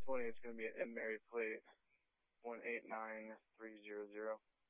20, it's going to be an M Mary plate 189300.